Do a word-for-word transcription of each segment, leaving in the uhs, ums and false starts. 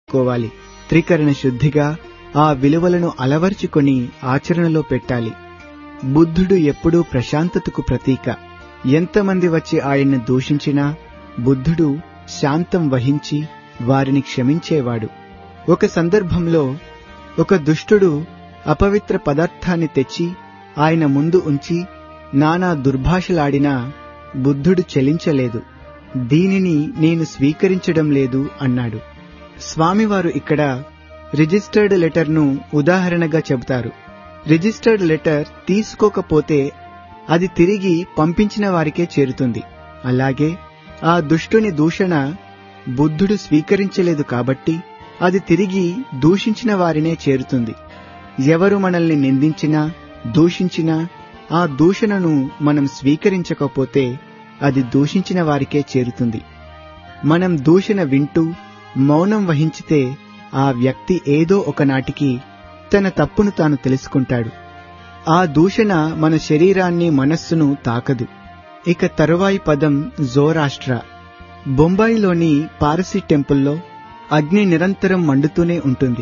చేసుకోవాలి. త్రికరణ శుద్ధిగా ఆ విలువలను అలవర్చుకొని ఆచరణలో పెట్టాలి. బుద్ధుడు ఎప్పుడూ ప్రశాంతతకు ప్రతీక. ఎంతమంది వచ్చి ఆయన్ను దూషించినా బుద్ధుడు శాంతం వహించి వారిని క్షమించేవాడు. ఒక సందర్భంలో ఒక దుష్టుడు అపవిత్ర పదార్థాన్ని తెచ్చి ఆయన ముందు ఉంచి నానా దుర్భాషలాడినా బుద్ధుడు చలించలేదు. దీనిని నేను స్వీకరించడం లేదు అన్నాడు. స్వామివారు ఇక్కడ రిజిస్టర్డ్ లెటర్ను ఉదాహరణగా చెబుతారు. రిజిస్టర్డ్ లెటర్ తీసుకోకపోతే అది తిరిగి పంపించిన వారికే చేరుతుంది. అలాగే ఆ దుష్టుని దూషణ బుద్ధుడు స్వీకరించలేదు కాబట్టి అది తిరిగి దూషించిన వారినే చేరుతుంది. ఎవరు మనల్ని నిందించినా దూషించినా ఆ దూషణను మనం స్వీకరించకపోతే అది దూషించిన వారికే చేరుతుంది. మనం దూషణ వింటూ మౌనం వహించితే ఆ వ్యక్తి ఏదో ఒకనాటికి తన తప్పును తాను తెలుసుకుంటాడు. ఆ దూషణ మన శరీరాన్ని మనస్సును తాకదు. ఇక తరువాయి పదం జోరాష్ట్ర. బొంబాయిలోని పారసీ టెంపుల్లో అగ్ని నిరంతరం మండుతూనే ఉంటుంది.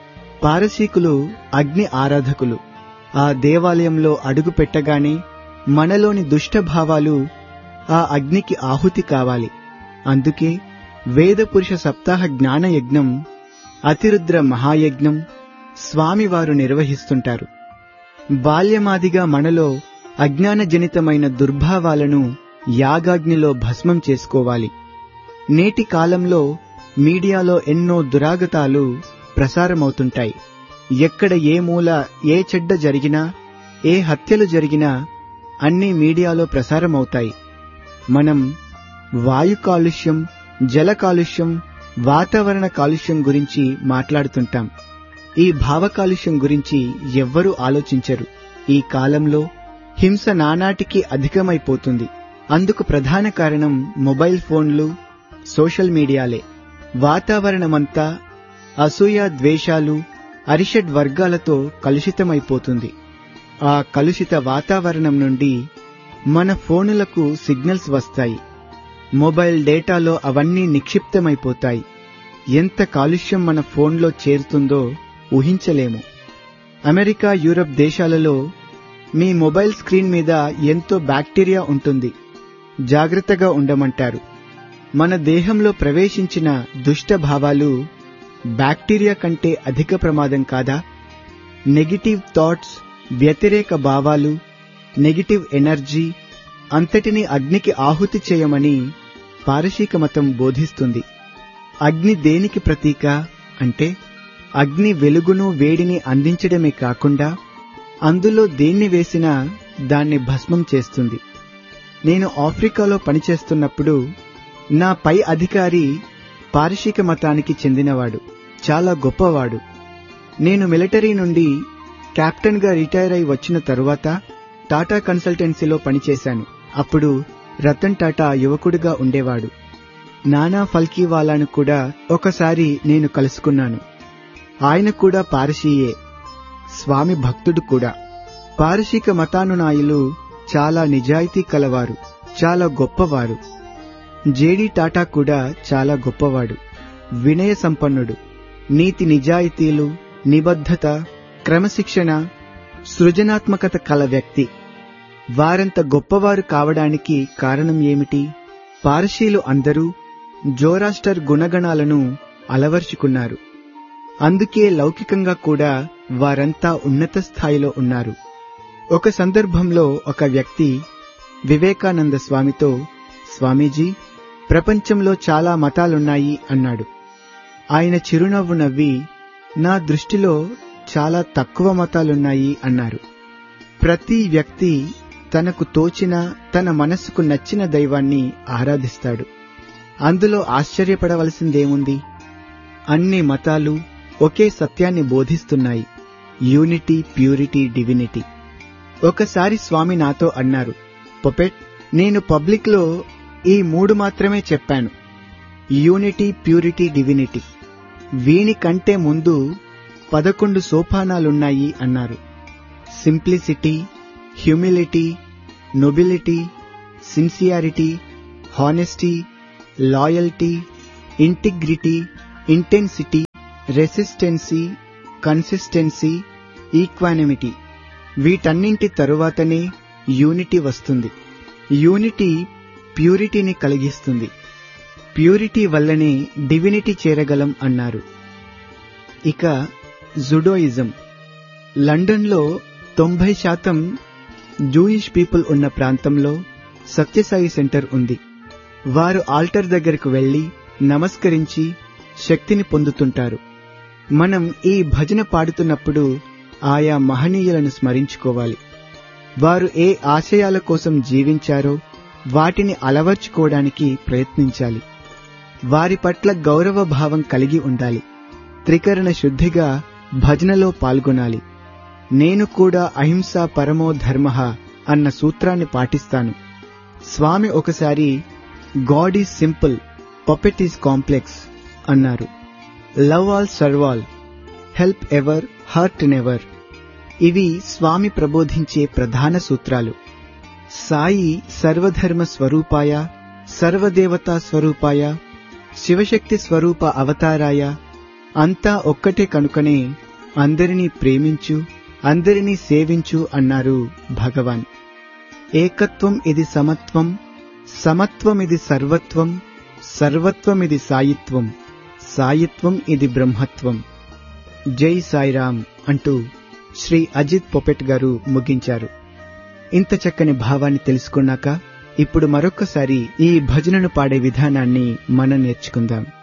పారసీకులు అగ్ని ఆరాధకులు. ఆ దేవాలయంలో అడుగు పెట్టగానే మనలోని దుష్టభావాలు ఆ అగ్నికి ఆహుతి కావాలి. అందుకే వేదపురుష సప్తాహ జ్ఞానయజ్ఞం, అతిరుద్ర మహాయజ్ఞం స్వామివారు నిర్వహిస్తుంటారు. బాల్యమాదిగా మనలో అజ్ఞానజనితమైన దుర్భావాలను యాగాగ్నిలో భస్మం చేసుకోవాలి. నేటి కాలంలో మీడియాలో ఎన్నో దురాగతాలు ప్రసారమవుతుంటాయి. ఎక్కడ ఏ మూల ఏ చెడ్డ జరిగినా, ఏ హత్యలు జరిగినా అన్నీ మీడియాలో ప్రసారమవుతాయి. మనం వాయు కాలుష్యం, జల కాలుష్యం, వాతావరణ కాలుష్యం గురించి మాట్లాడుతుంటాం. ఈ భావ కాలుష్యం గురించి ఎవ్వరూ ఆలోచించరు. ఈ కాలంలో హింస నానాటికి అధికమైపోతుంది. అందుకు ప్రధాన కారణం మొబైల్ ఫోన్లు, సోషల్ మీడియాలే. వాతావరణమంతా అసూయ, ద్వేషాలు, అరిషడ్ వర్గాలతో కలుషితమైపోతుంది. ఆ కలుషిత వాతావరణం నుండి మన ఫోనులకు సిగ్నల్స్ వస్తాయి. మొబైల్ డేటాలో అవన్నీ నిక్షిప్తమైపోతాయి. ఎంత కాలుష్యం మన ఫోన్లో చేరుతుందో ఊహించలేము. అమెరికా, యూరప్ దేశాలలో మీ మొబైల్ స్క్రీన్ మీద ఎంతో బ్యాక్టీరియా ఉంటుంది, జాగ్రత్తగా ఉండమంటారు. మన దేహంలో ప్రవేశించిన దుష్ట భావాలు బ్యాక్టీరియా కంటే అధిక ప్రమాదం కాదా? నెగిటివ్ థాట్స్, వ్యతిరేక భావాలు, నెగిటివ్ ఎనర్జీ అంతటినీ అగ్నికి ఆహుతి చేయమని పారశీక మతం బోధిస్తుంది. అగ్ని దేనికి ప్రతీక అంటే అగ్ని వెలుగును, వేడిని అందించడమే కాకుండా అందులో దేన్ని వేసినా దాన్ని భస్మం చేస్తుంది. నేను ఆఫ్రికాలో పనిచేస్తున్నప్పుడు నా పై అధికారి పారశీక మతానికి చెందినవాడు. చాలా గొప్పవాడు. నేను మిలిటరీ నుండి కెప్టెన్ గా రిటైర్ అయి వచ్చిన తరువాత టాటా కన్సల్టెన్సీలో పనిచేశాను. అప్పుడు రతన్ టాటా యువకుడిగా ఉండేవాడు. నానా ఫల్కీవాలాను కూడా ఒకసారి నేను కలుసుకున్నాను. ఆయన కూడా పారసీయే, స్వామి భక్తుడు కూడా. పారశీక మతానునాయులు చాలా నిజాయితీ కలవారు, చాలా గొప్పవారు. జేడీ టాటా కూడా చాలా గొప్పవాడు, వినయ సంపన్నుడు. నీతి నిజాయితీలు, నిబద్ధత, క్రమశిక్షణ, సృజనాత్మకత కల వ్యక్తి. వారంత గొప్పవారు కావడానికి కారణం ఏమిటి? పారసీలు అందరూ జోరాస్టర్ గుణగణాలను అలవర్చుకున్నారు. అందుకే లౌకికంగా కూడా వారంతా ఉన్నత స్థాయిలో ఉన్నారు. ఒక సందర్భంలో ఒక వ్యక్తి వివేకానంద స్వామితో, స్వామీజీ, ప్రపంచంలో చాలా మతాలున్నాయి అన్నాడు. ఆయన చిరునవ్వు నవ్వి, నా దృష్టిలో చాలా తక్కువ మతాలున్నాయి అన్నారు. ప్రతి వ్యక్తి తనకు తోచిన, తన మనస్సుకు నచ్చిన దైవాన్ని ఆరాధిస్తాడు. అందులో ఆశ్చర్యపడవలసిందేముంది? అన్ని మతాలు ఒకే సత్యాన్ని బోధిస్తున్నాయి, యూనిటీ, ప్యూరిటీ, డివినిటీ. ఒకసారి స్వామి నాతో అన్నారు, పొపెట్, నేను పబ్లిక్ లో ఈ మూడు మాత్రమే చెప్పాను, యూనిటీ, ప్యూరిటీ, డివినిటీ. వీని కంటే ముందు పదకొండు సోపానాలున్నాయి అన్నారు. Simplicity, humility, nobility, sincerity, honesty, loyalty, integrity, intensity, resistancy, consistency, equanimity. వీటన్నింటి తరువాతనే యూనిటీ వస్తుంది. యూనిటీ ప్యూరిటీని కలిగిస్తుంది. ప్యూరిటీ వల్లనే డివినిటీ చేరగలం అన్నారు. ఇక జుడోయిజం. లండన్లో తొంభై శాతం జూయిష్ పీపుల్ ఉన్న ప్రాంతంలో సత్యసాయి సెంటర్ ఉంది. వారు ఆల్టర్ దగ్గరకు వెళ్లి నమస్కరించి శక్తిని పొందుతుంటారు. మనం ఈ భజన పాడుతున్నప్పుడు ఆయా మహనీయులను స్మరించుకోవాలి. వారు ఏ ఆశయాల కోసం జీవించారో వాటిని అలవర్చుకోవడానికి ప్రయత్నించాలి. వారి పట్ల గౌరవ భావం కలిగి ఉండాలి. త్రికరణ శుద్ధిగా భజనలో పాల్గొనాలి. నేను కూడా అహింసా పరమో ధర్మః అన్న సూత్రాన్ని పాటిస్తాను. స్వామి ఒకసారి God is simple, puppet is complex అన్నారు. Love all, serve all, help ever, hurt never. ఇవి స్వామి ప్రబోధించే ప్రధాన సూత్రాలు. సాయి సర్వధర్మ స్వరూపాయ, సర్వదేవతా స్వరూపాయ, శివశక్తి స్వరూప అవతారాయ, అంతా ఒక్కటే కనుకనే అందరినీ ప్రేమించు, అందరినీ సేవించు అన్నారు భగవాన్. ఏకత్వం ఇది సమత్వం, సమత్వం ఇది సర్వత్వం, సర్వత్వం ఇది సాయిత్వం, సాయిత్వం ఇది బ్రహ్మత్వం. జై సాయిరామ్ అంటూ శ్రీ అజిత్ పొపెట్ గారు ముగించారు. ఇంత చక్కని భావాన్ని తెలుసుకున్నాక ఇప్పుడు మరొక్కసారి ఈ భజనను పాడే విధానాన్ని మనం నేర్చుకుందాం.